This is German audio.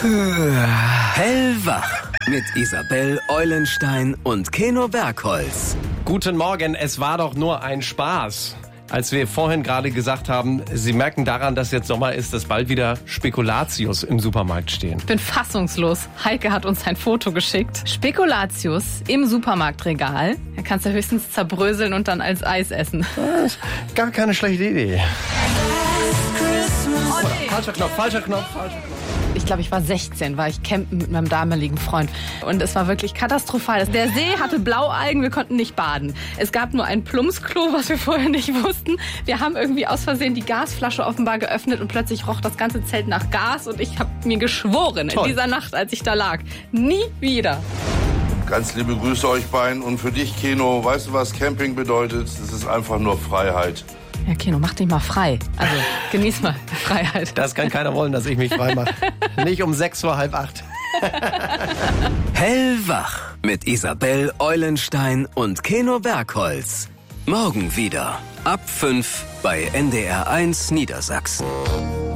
Hellwach mit Isabel Eulenstein und Keno Bergholz. Guten Morgen, es war doch nur ein Spaß. Als wir vorhin gerade gesagt haben, Sie merken daran, dass jetzt Sommer ist, dass bald wieder Spekulatius im Supermarkt stehen. Ich bin fassungslos. Heike hat uns ein Foto geschickt. Spekulatius im Supermarktregal. Da kannst du höchstens zerbröseln und dann als Eis essen. Gar keine schlechte Idee. Oh, nee. Falscher Knopf. Ich glaube, ich war 16, war ich campen mit meinem damaligen Freund. Und es war wirklich katastrophal. Der See hatte Blaualgen, wir konnten nicht baden. Es gab nur ein Plumpsklo, was wir vorher nicht wussten. Wir haben irgendwie aus Versehen die Gasflasche offenbar geöffnet und plötzlich roch das ganze Zelt nach Gas. Und ich habe mir geschworen, in dieser Nacht, als ich da lag, nie wieder. Ganz liebe Grüße euch beiden. Und für dich, Keno, weißt du, was Camping bedeutet? Es ist einfach nur Freiheit. Ja, Keno, mach dich mal frei. Also, genieß mal die Freiheit. Das kann keiner wollen, dass ich mich frei mache. Nicht um 6:30. Hellwach mit Isabel Eulenstein und Keno Bergholz. Morgen wieder ab 5 bei NDR1 Niedersachsen.